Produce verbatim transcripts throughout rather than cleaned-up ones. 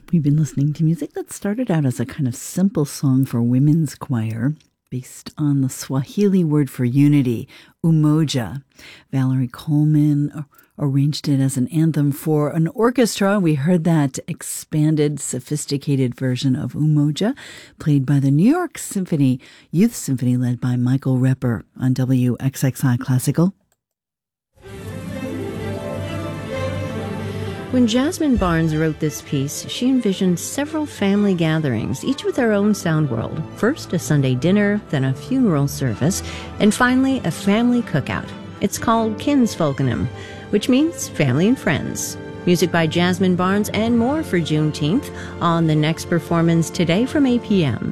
We've been listening to music that started out as a kind of simple song for women's choir based on the Swahili word for unity, umoja. Valerie Coleman arranged it as an anthem for an orchestra. We heard that expanded, sophisticated version of umoja played by the New York Symphony, Youth Symphony, led by Michael Repper on W X X I Classical. When Jasmine Barnes wrote this piece, she envisioned several family gatherings, each with their own sound world. First, a Sunday dinner, then a funeral service, and finally, a family cookout. It's called Kinsfolkenum, which means family and friends. Music by Jasmine Barnes and more for Juneteenth on the next performance today from eight p.m.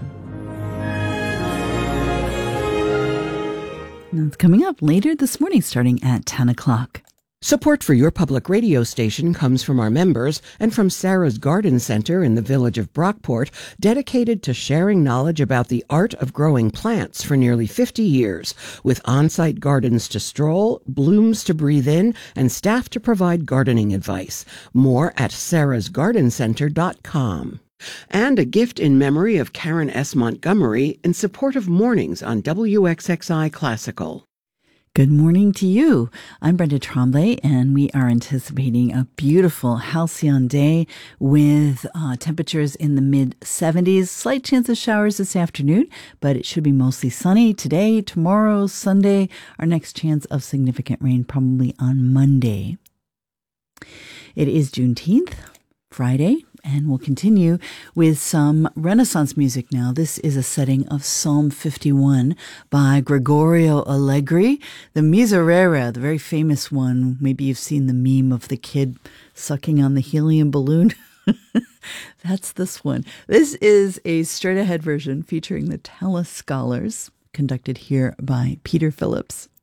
And it's coming up later this morning, starting at ten o'clock. Support for your public radio station comes from our members and from Sarah's Garden Center in the village of Brockport, dedicated to sharing knowledge about the art of growing plants for nearly fifty years, with on-site gardens to stroll, blooms to breathe in, and staff to provide gardening advice. More at sarahs garden center dot com. And a gift in memory of Karen S. Montgomery in support of mornings on W X X I Classical. Good morning to you. I'm Brenda Tremblay, and we are anticipating a beautiful halcyon day with uh, temperatures in the mid seventies. Slight chance of showers this afternoon, but it should be mostly sunny today, tomorrow, Sunday. Our next chance of significant rain probably on Monday. It is Juneteenth, Friday, and we'll continue with some Renaissance music now. This is a setting of Psalm fifty-one by Gregorio Allegri, the Miserere, the very famous one. Maybe you've seen the meme of the kid sucking on the helium balloon. That's this one. This is a straight-ahead version featuring the Tallis Scholars, conducted here by Peter Phillips.